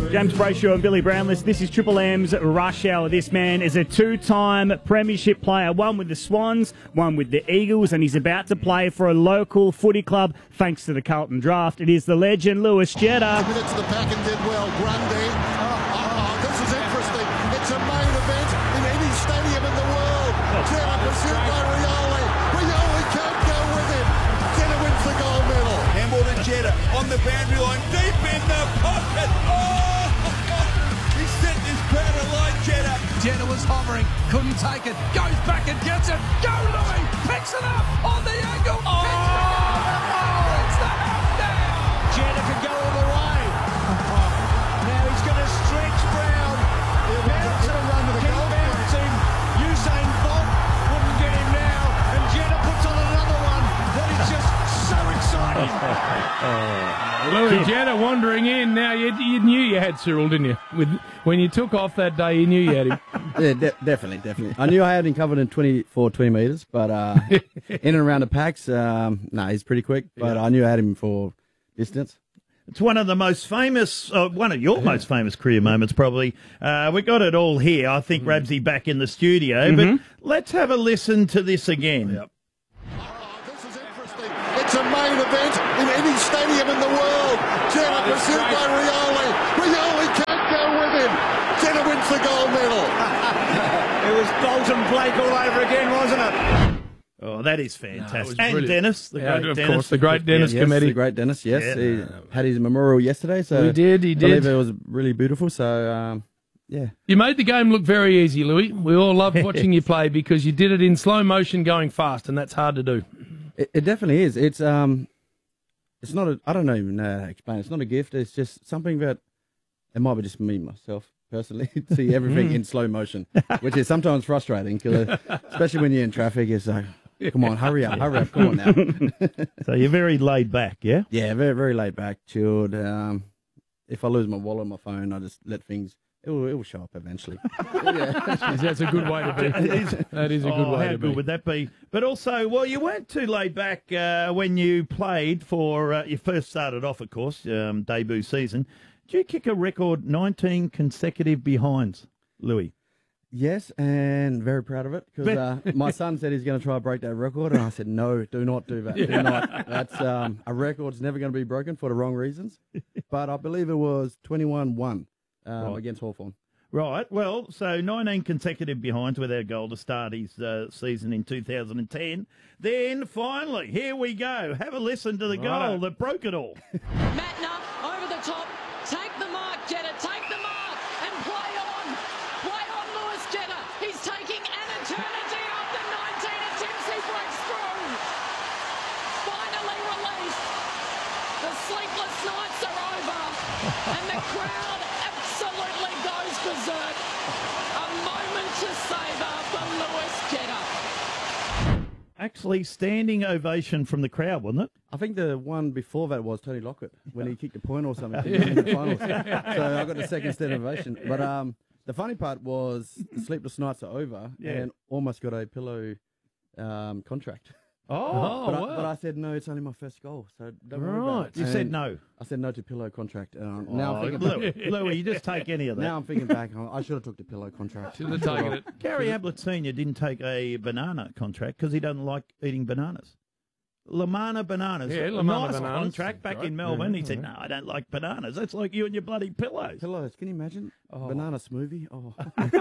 James Brayshaw and Billy Brownless. This is Triple M's Rush Hour. This man is a two-time premiership player, one with the Swans, one with the Eagles, and he's about to play for a local footy club thanks to the Carlton draft. It is the legend, Lewis Jetta. Minutes to the back and did well. Grundy. This is interesting. It's a main event in any stadium in the world. Jetta pursued by Rioli. Rioli can't go with him. Jetta wins the gold medal. Handball to Jetta on the boundary line, deep in the pocket. Oh! He set this crowd alight, Jetta. Jetta was hovering, couldn't take it, goes back and gets it. Go, Louis! Picks it up on the angle. Oh! It's the half down. Jetta can go all the way. Now he's going to stretch Brown. Bounce him, bounce him. Usain Bolt wouldn't get him now. And Jetta puts on another one. That is just so exciting. Louis Jetta wandering in. Now, you knew you had Cyril, didn't you? When you took off that day, you knew you had him. Yeah, definitely. I knew I had him covered in 20 metres, but in and around the packs, he's pretty quick. But I knew I had him for distance. It's one of the most famous, one of your most famous career moments, probably. We got it all here. I think Rabsy back in the studio, but let's have a listen to this again. Yep. This is interesting. It's a main event in any stadium in the world. Jetta pursued by Rioli. Rioli can't go with him. Jetta wins the gold medal. It was Bolton Blake all over again, wasn't it? Oh, that is fantastic. No, and Dennis, the great of Dennis. course, the great Dennis Yes, committee. the great Dennis, yes. Yeah. He had his memorial yesterday, so He did. I believe it was really beautiful, so yeah. You made the game look very easy, Louis. We all loved watching you play because you did it in slow motion going fast, and that's hard to do. It definitely is. It's not a, I don't even know how to explain it. It's not a gift, it's just something that, it might be just me, myself, personally, to see everything in slow motion, which is sometimes frustrating, cause, especially when you're in traffic, it's like, come on, hurry up, come on now. So you're very laid back, yeah? Yeah, very, very laid back, chilled. If I lose my wallet or my phone, I just let things, it will show up eventually. That's a good way to be. That is a good way how to good be. would that be? But also, well, you weren't too laid back when you played for, you first started off, of course, debut season. Did you kick a record 19 consecutive behinds, Louis? Yes, and very proud of it because my son said he's going to try to break that record, and I said, no, do not do that. Do not. That's a record's never going to be broken for the wrong reasons. But I believe it was 21-1 against Hawthorn. Right, well, so 19 consecutive behinds with our goal to start his season in 2010. Then, finally, here we go. Have a listen to the goal that broke it all. Matner over the top. Take the mark, Jetta. Take the mark and play on. Play on, Lewis Jetta. He's taking an eternity after 19 attempts. He breaks through. Finally released. The sleepless nights are over. And the crowd absolutely goes berserk. A moment to savour for Lewis Jetta. Actually, standing ovation from the crowd, wasn't it? I think the one before that was Tony Lockett when he kicked a point or something in the finals. So I got the second standing ovation. But the funny part was the sleepless nights are over and almost got a pillow contract. But I said, no, it's only my first goal, so don't worry about it. You said no. I said no to pillow contract. Now I'm thinking Louis, you just take any of that. Now I'm thinking back, I should have took the pillow contract. Should have taken it. Gary Ablett Sr. didn't take a banana contract because he doesn't like eating bananas. Lamana Bananas. Yeah, Lamana nice Bananas. contract back in Melbourne. He said, no, I don't like bananas. That's like you and your bloody pillows. Pillows, can you imagine? Banana smoothie? Oh.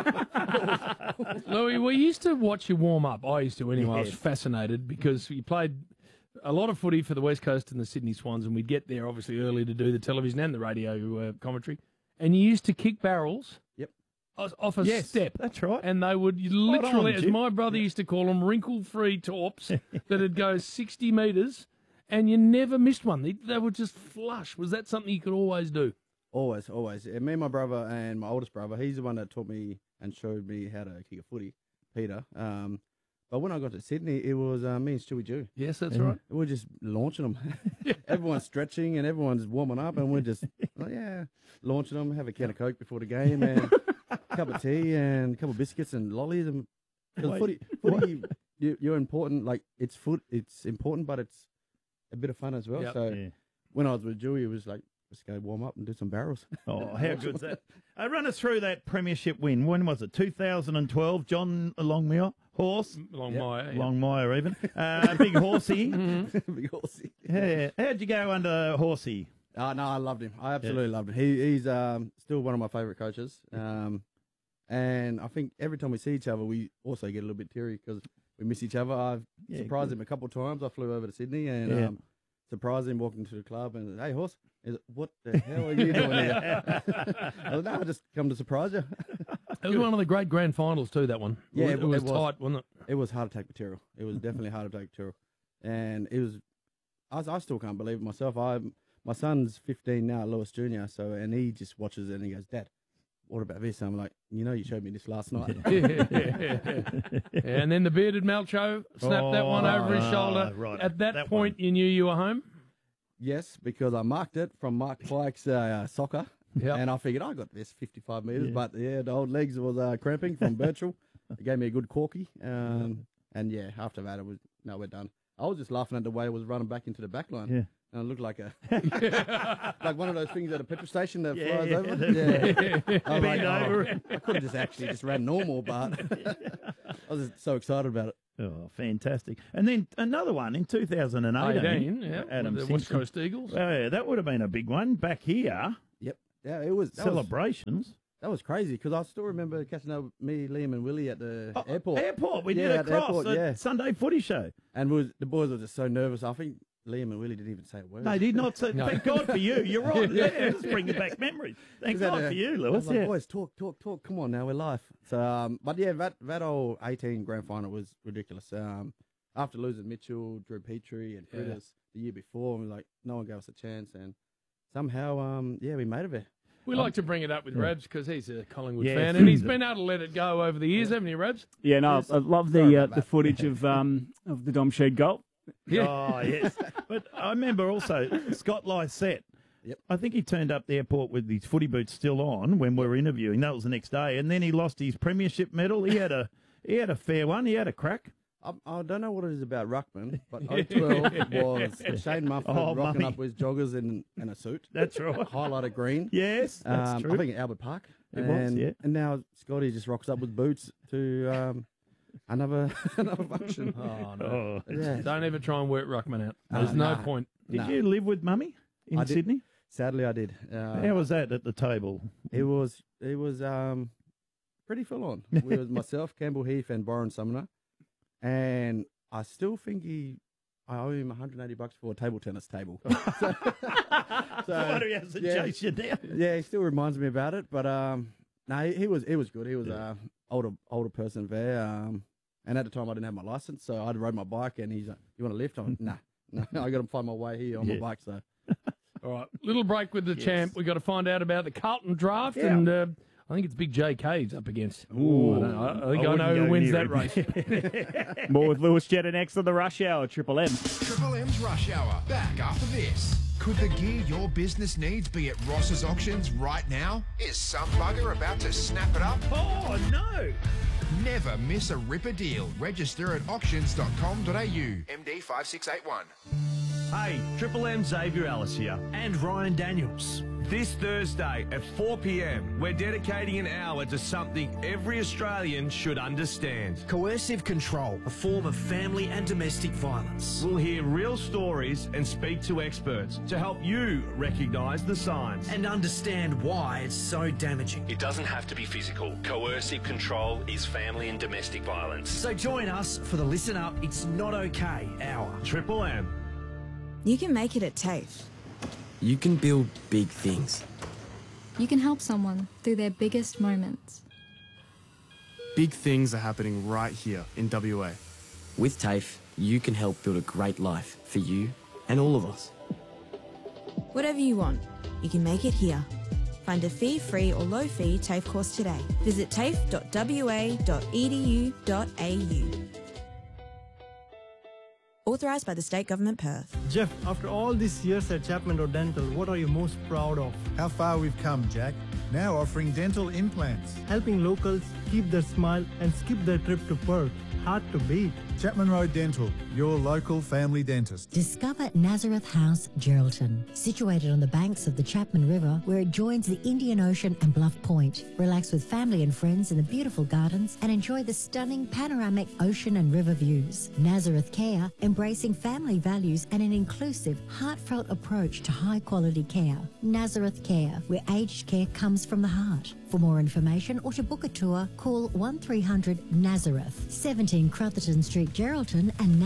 Louis, we used to watch you warm up. I used to anyway. I was Yes. fascinated because you played a lot of footy for the West Coast and the Sydney Swans, and we'd get there obviously early to do the television and the radio commentary. And you used to kick barrels. Yep. Off a step. That's right. And they would literally, as Jim. my brother used to call them, wrinkle-free torps that'd go 60 metres, and you never missed one. They would just flush. Was that something you could always do? Always. Me and my brother and my oldest brother, he's the one that taught me and showed me how to kick a footy, Peter. But when I got to Sydney, it was me and Stewie Jew. Yes, that's right. We're just launching them. Everyone's stretching and everyone's warming up, and we're just, launching them, have a can of Coke before the game, and a cup of tea, and a couple of biscuits and lollies. And footy, you're important. Like, it's important, but it's a bit of fun as well. Yep. So when I was with Dewey, it was like, Let's go warm up and do some barrels. Oh, how good's that? Run us through that premiership win. When was it? 2012. John Longmire, horse. Longmire. Yeah. Longmire even. Big horsey. Big horsey. Yeah. How'd you go under horsey? No, I loved him. I absolutely loved him. He's still one of my favourite coaches. And I think every time we see each other, we also get a little bit teary because we miss each other. I've surprised him a couple of times. I flew over to Sydney and surprised him walking to the club and, hey, horse, what the hell are you doing here? I was, no, I just come to surprise you. It was one of the great grand finals too, that one. Yeah, it was tight, wasn't it? It was heart attack material. It was definitely heart attack material. And it was, I still can't believe it myself. My son's 15 now, Lewis Jr., and he just watches it and he goes, Dad, what about this? I'm like, you showed me this last night. And then the bearded Malcho snapped that one over his shoulder. Right. At that point, you knew you were home? Yes, because I marked it from Mark Pike's soccer. Yep. And I figured I got this 55 metres, but the old legs was cramping from Birchall. It gave me a good corky. And after that, it was, no, we're done. I was just laughing at the way it was running back into the back line. Yeah. And it looked like like one of those things at a petrol station that flies over. I was like, I could have just ran normal, but I was just so excited about it. Oh, fantastic. And then another one in 2018. Adam the West Coast Eagles. Yeah, that would have been a big one back here. Yep. Yeah, it was. Celebrations. That was crazy because I still remember catching up with me, Liam, and Willie at the airport. We did a cross at Sunday Footy Show. And the boys were just so nervous. I think Liam and Willie didn't even say a word. They did not say. No. Thank God for you. You're right. Yeah, just bringing back memories. Thank God for you, Lewis. I was like, boys, talk. Come on now, we're live. So, but yeah, that old 18 grand final was ridiculous. After losing Mitchell, Drew Petrie, and Critters the year before, we were like, no one gave us a chance, and somehow, we made it there. We like to bring it up with Rabs because he's a Collingwood fan, and he's been able to let it go over the years, haven't you, Rabs? Yeah, no, I love the footage of the Dom Shed goal. Yeah. Oh, yes. But I remember also Scott Lysette. Yep. I think he turned up the airport with his footy boots still on when we were interviewing. That was the next day. And then he lost his premiership medal. He had a fair one. He had a crack. I don't know what it is about Ruckman, but 012 was Shane Mufford rocking up with his joggers and a suit. That's right. Highlighted green. Yes, that's true. I think Albert Park. It was, yeah. And now Scotty just rocks up with boots to another function. Oh, no. Yeah. Don't ever try and work Ruckman out. There's no point. Did you live with Mummy in Sydney? Sadly, I did. How was that at the table? It was pretty full on. It was myself, Campbell Heath, and Byron Sumner. And I still think I owe him $180 for a table tennis table. So why do he have to chase you down? Yeah, he still reminds me about it. But no, he was good. He was older person there. And at the time I didn't have my license, so I'd rode my bike. And he's like, "You want to lift?" I'm like, "No, I got to find my way here on my bike." So, all right, little break with the champ. We got to find out about the Carlton draft and. I think it's Big JK's up against. Ooh, I think I know who wins that race. More with Lewis Jetta next on the Rush Hour, Triple M. Triple M's Rush Hour, back after this. Could the gear your business needs be at Ross's Auctions right now? Is some bugger about to snap it up? Oh, no. Never miss a Ripper deal. Register at auctions.com.au. MD 5681. Hey, Triple M Xavier Ellis here, and Ryan Daniels. This Thursday at 4 p.m, we're dedicating an hour to something every Australian should understand. Coercive control, a form of family and domestic violence. We'll hear real stories and speak to experts to help you recognise the signs. And understand why it's so damaging. It doesn't have to be physical. Coercive control is family and domestic violence. So join us for the Listen Up, It's Not Okay hour. Triple M. You can make it at TAFE. You can build big things. You can help someone through their biggest moments. Big things are happening right here in WA. With TAFE, you can help build a great life for you and all of us. Whatever you want, you can make it here. Find a fee-free or low-fee TAFE course today. Visit tafe.wa.edu.au. Authorised by the State Government Perth. Jeff, after all these years at Chapman Road Dental, what are you most proud of? How far we've come, Jack. Now offering dental implants. Helping locals keep their smile and skip their trip to Perth. Hard to beat. Chapman Road Dental, your local family dentist. Discover Nazareth House, Geraldton. Situated on the banks of the Chapman River, where it joins the Indian Ocean and Bluff Point. Relax with family and friends in the beautiful gardens and enjoy the stunning panoramic ocean and river views. Nazareth Care, embracing family values and an inclusive, heartfelt approach to high-quality care. Nazareth Care, where aged care comes from the heart. For more information or to book a tour, call 1300 Nazareth, 17 Crotherton Street, Geraldton, and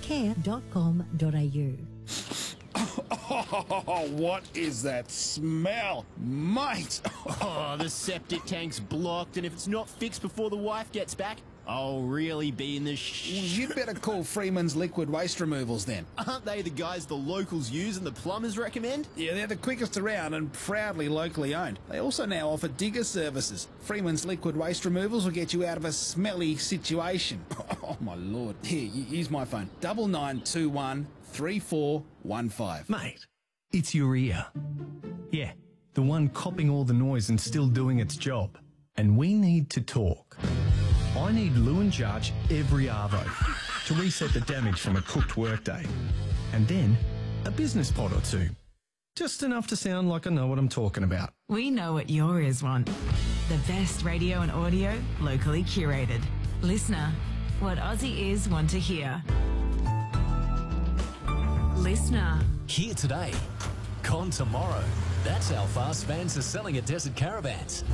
nazarethcare.com.au. Oh, what is that smell? Mate! Oh, the septic tank's blocked, and if it's not fixed before the wife gets back, I'll really be in the You'd better call Freeman's Liquid Waste Removals then. Aren't they the guys the locals use and the plumbers recommend? Yeah, they're the quickest around and proudly locally owned. They also now offer digger services. Freeman's Liquid Waste Removals will get you out of a smelly situation. Oh, my Lord. Here, use my phone. 9921 3415. Mate, it's your ear. Yeah, the one copping all the noise and still doing its job. And we need to talk. I need Lewin Jarch every arvo to reset the damage from a cooked workday. And then a business pod or two. Just enough to sound like I know what I'm talking about. We know what your ears want. The best radio and audio, locally curated. Listener, what Aussie ears want to hear. Listener. Here today, gone tomorrow. That's how fast fans are selling at Desert Caravans.